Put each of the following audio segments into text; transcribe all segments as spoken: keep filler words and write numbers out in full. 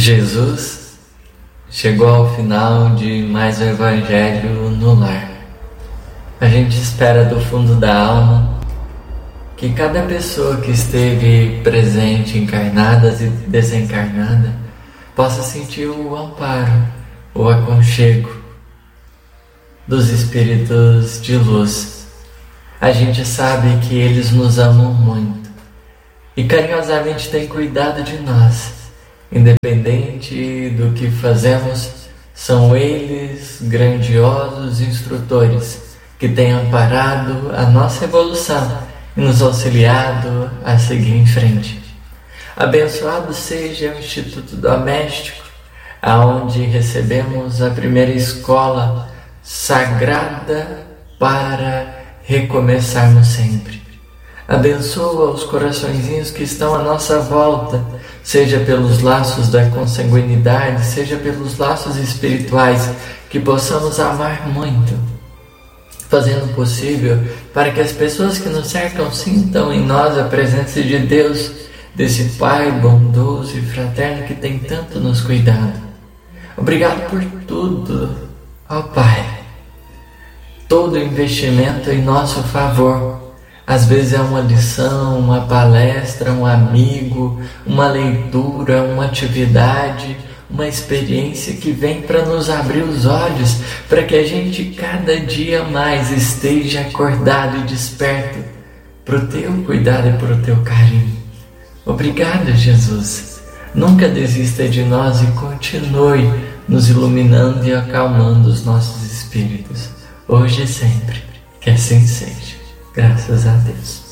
Jesus chegou ao final de mais um Evangelho no lar. A gente espera do fundo da alma que cada pessoa que esteve presente, encarnada e desencarnada, possa sentir o amparo, o aconchego dos espíritos de luz. A gente sabe que eles nos amam muito e carinhosamente têm cuidado de nós. Independente do que fazemos, são eles grandiosos instrutores que têm amparado a nossa evolução e nos auxiliado a seguir em frente. Abençoado seja o Instituto Doméstico, aonde recebemos a primeira escola sagrada para recomeçarmos sempre. Abençoa os coraçõezinhos que estão à nossa volta, seja pelos laços da consanguinidade, seja pelos laços espirituais, que possamos amar muito, fazendo o possível para que as pessoas que nos cercam sintam em nós a presença de Deus, desse Pai bondoso e fraterno que tem tanto nos cuidado. Obrigado por tudo, ó Pai. Todo investimento em nosso favor. Às vezes é uma lição, uma palestra, um amigo, uma leitura, uma atividade, uma experiência que vem para nos abrir os olhos, para que a gente cada dia mais esteja acordado e desperto para o teu cuidado e para o teu carinho. Obrigado, Jesus. Nunca desista de nós e continue nos iluminando e acalmando os nossos espíritos, hoje e sempre. Que assim seja. Graças a Deus.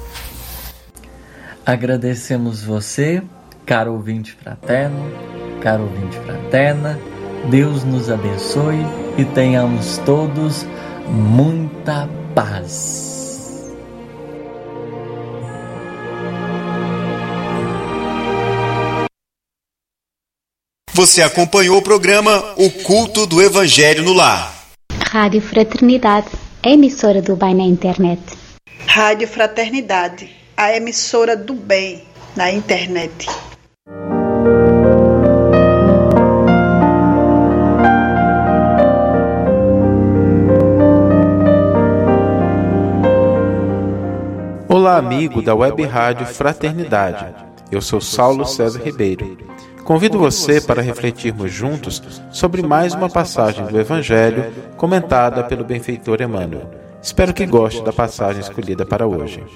Agradecemos você, caro ouvinte fraterno, caro ouvinte fraterna. Deus nos abençoe e tenhamos todos muita paz. Você acompanhou o programa O Culto do Evangelho no Lar. Rádio Fraternidade, a emissora do bem na internet. Rádio Fraternidade, a emissora do bem na internet. Olá, amigo da Web Rádio Fraternidade. Eu sou Saulo César Ribeiro. Convido você para refletirmos juntos sobre mais uma passagem do Evangelho comentada pelo benfeitor Emmanuel. Espero que goste da passagem escolhida para hoje.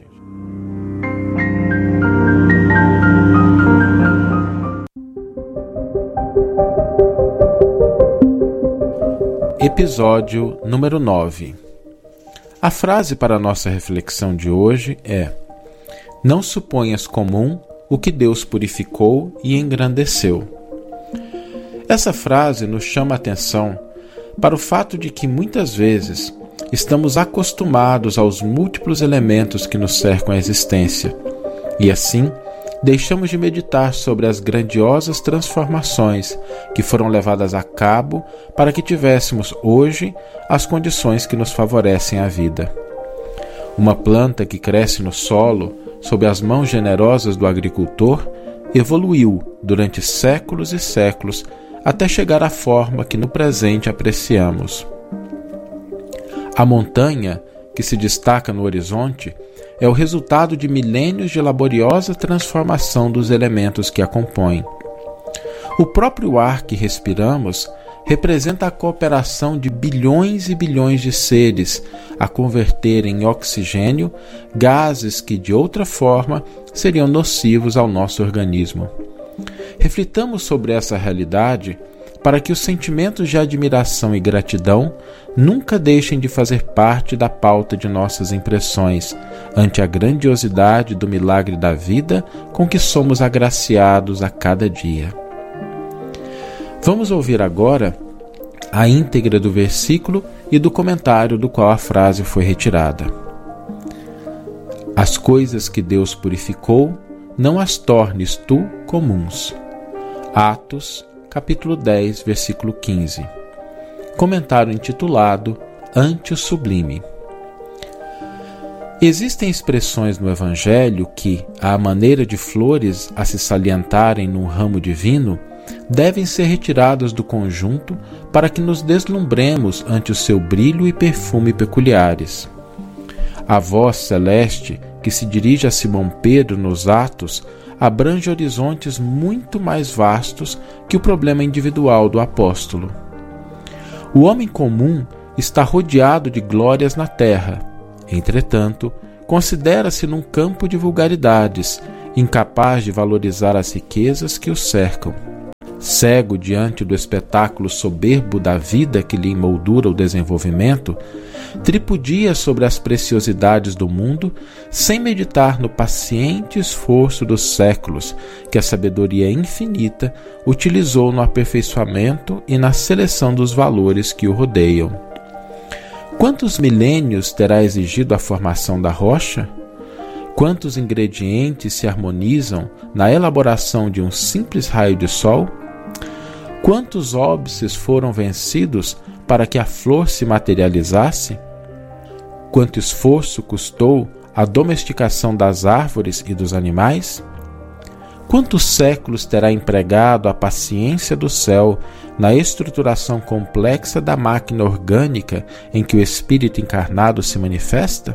Episódio número nove. A frase para a nossa reflexão de hoje é: não suponhas comum o que Deus purificou e engrandeceu. Essa frase nos chama a atenção para o fato de que muitas vezes estamos acostumados aos múltiplos elementos que nos cercam a existência e assim deixamos de meditar sobre as grandiosas transformações que foram levadas a cabo para que tivéssemos hoje as condições que nos favorecem a vida. Uma planta que cresce no solo sob as mãos generosas do agricultor, evoluiu durante séculos e séculos até chegar à forma que no presente apreciamos. A montanha, que se destaca no horizonte, é o resultado de milênios de laboriosa transformação dos elementos que a compõem. O próprio ar que respiramos representa a cooperação de bilhões e bilhões de seres a converter em oxigênio gases que, de outra forma, seriam nocivos ao nosso organismo. Reflitamos sobre essa realidade para que os sentimentos de admiração e gratidão nunca deixem de fazer parte da pauta de nossas impressões ante a grandiosidade do milagre da vida com que somos agraciados a cada dia. Vamos ouvir agora a íntegra do versículo e do comentário do qual a frase foi retirada. As coisas que Deus purificou, não as tornes tu comuns. Atos, capítulo dez, versículo quinze. Comentário intitulado Ante o Sublime. Existem expressões no Evangelho que, à maneira de flores a se salientarem num ramo divino, devem ser retiradas do conjunto para que nos deslumbremos ante o seu brilho e perfume peculiares. A voz celeste que se dirige a Simão Pedro nos Atos abrange horizontes muito mais vastos que o problema individual do apóstolo. O homem comum está rodeado de glórias na terra, entretanto, considera-se num campo de vulgaridades, incapaz de valorizar as riquezas que o cercam. Cego diante do espetáculo soberbo da vida que lhe emoldura o desenvolvimento, tripudia sobre as preciosidades do mundo sem meditar no paciente esforço dos séculos que a sabedoria infinita utilizou no aperfeiçoamento e na seleção dos valores que o rodeiam. Quantos milênios terá exigido a formação da rocha? Quantos ingredientes se harmonizam na elaboração de um simples raio de sol? Quantos óbices foram vencidos para que a flor se materializasse? Quanto esforço custou a domesticação das árvores e dos animais? Quantos séculos terá empregado a paciência do céu na estruturação complexa da máquina orgânica em que o espírito encarnado se manifesta?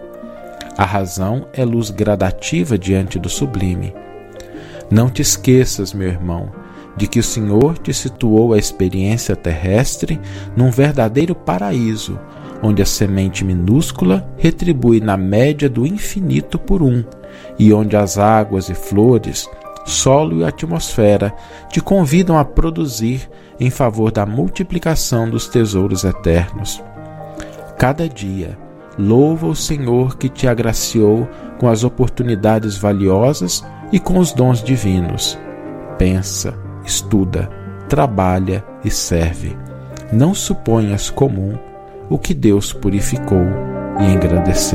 A razão é luz gradativa diante do sublime. Não te esqueças, meu irmão, de que o Senhor te situou a experiência terrestre num verdadeiro paraíso, onde a semente minúscula retribui na média do infinito por um, e onde as águas e flores, solo e atmosfera te convidam a produzir em favor da multiplicação dos tesouros eternos. Cada dia, louva o Senhor que te agraciou com as oportunidades valiosas e com os dons divinos. Pensa, estuda, trabalha e serve. Não suponhas comum o que Deus purificou e engrandeceu.